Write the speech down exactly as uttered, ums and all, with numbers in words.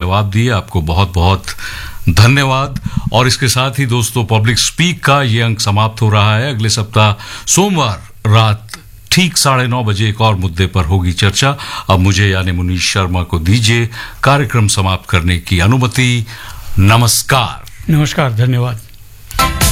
जवाब दिए, आपको बहुत बहुत धन्यवाद। और इसके साथ ही दोस्तों, पब्लिक स्पीक का ये अंक समाप्त हो रहा है। अगले सप्ताह सोमवार रात ठीक साढ़े नौ बजे एक और मुद्दे पर होगी चर्चा। अब मुझे यानी मुनीश शर्मा को दीजिए कार्यक्रम समाप्त करने की अनुमति। नमस्कार। नमस्कार, धन्यवाद।